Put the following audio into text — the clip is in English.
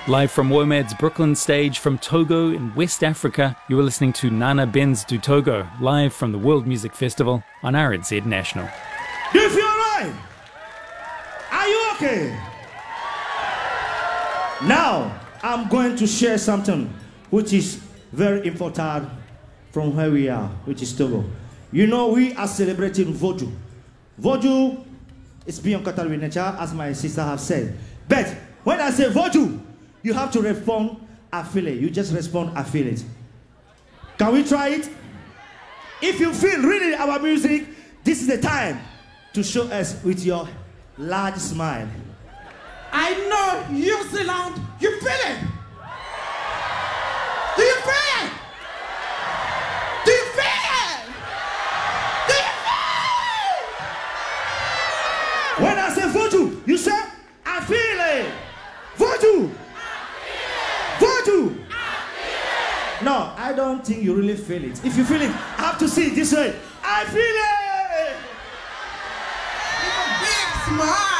Live from WOMAD's Brooklyn stage from Togo in West Africa, you are listening to Nana Benz du Togo, live from the World Music Festival on RNZ National. Do you feel right? Are you okay? Now, I'm going to share something which is very important from where we are, which is Togo. You know, we are celebrating Vodou. Vodou is beyond Qatar with nature, as my sister have said. But when I say Vodou, you have to respond, I feel it. You just respond, I feel it. Can we try it? If you feel really our music, this is the time to show us with your large smile. I know you, Zealand. You feel it? Do you feel it? Do you feel it? Do you feel it? When I say Vodou, you say, I feel it. Vodou. Vodou. No, I don't think you really feel it. If you feel it, I have to see it this way. I feel it. Big smile.